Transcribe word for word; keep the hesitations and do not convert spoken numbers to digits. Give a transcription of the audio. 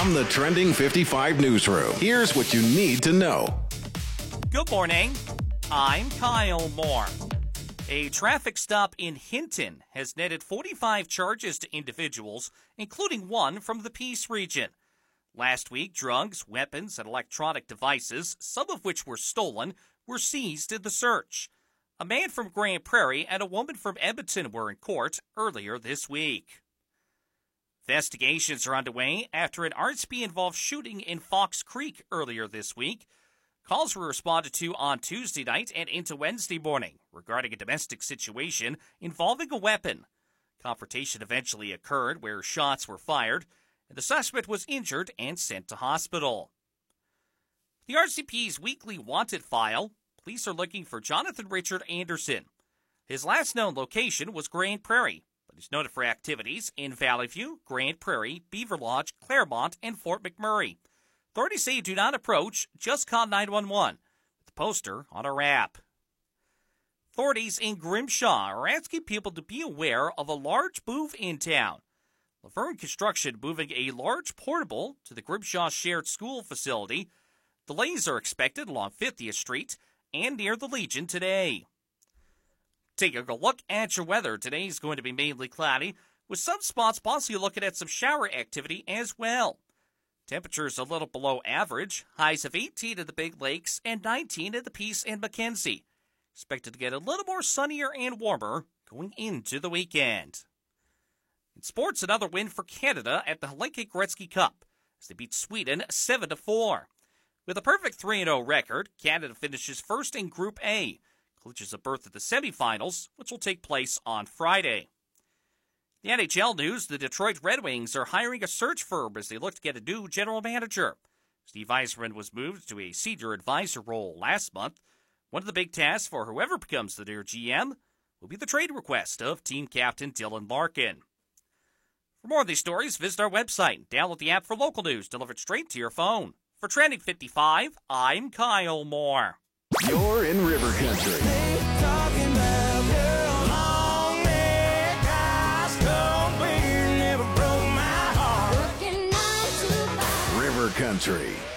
From the Trending fifty-five newsroom, here's what you need to know. Good morning. I'm Kyle Moore. A traffic stop in Hinton has netted forty-five charges to individuals, including one from the Peace region. Last week, drugs, weapons, and electronic devices, some of which were stolen, were seized in the search. A man from Grand Prairie and a woman from Edmonton were in court earlier this week. Investigations are underway after an R S P-involved shooting in Fox Creek earlier this week. Calls were responded to on Tuesday night and into Wednesday morning regarding a domestic situation involving a weapon. Confrontation eventually occurred where shots were fired, and the suspect was injured and sent to hospital. The R C P's weekly wanted file, police are looking for Jonathan Richard Anderson. His last known location was Grand Prairie, but he's noted for activities in Valley View, Grand Prairie, Beaver Lodge, Claremont, and Fort McMurray. Authorities say do not approach, just call nine one one, with the poster on our app. Authorities in Grimshaw are asking people to be aware of a large move in town. Laverne Construction moving a large portable to the Grimshaw Shared School facility. Delays are expected along fiftieth Street and near the Legion today. Taking a look at your weather, today is going to be mainly cloudy, with some spots possibly looking at some shower activity as well. Temperatures a little below average, highs of eighteen at the Big Lakes and nineteen at the Peace and Mackenzie. Expected to get a little more sunnier and warmer going into the weekend. In sports, another win for Canada at the Helenka Gretzky Cup as they beat Sweden seven to four. With a perfect three and oh record, Canada finishes first in Group A, clinches a berth at the semifinals, which will take place on Friday. The N H L news, the Detroit Red Wings are hiring a search firm as they look to get a new general manager. Steve Yzerman was moved to a senior advisor role last month. One of the big tasks for whoever becomes the new G M will be the trade request of team captain Dylan Larkin. For more of these stories, visit our website and download the app for local news delivered straight to your phone. For Trending fifty-five, I'm Kyle Moore. You're in River Country. River Country.